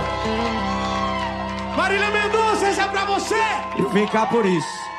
Marília Mendonça, essa é pra você! E vem cá por isso.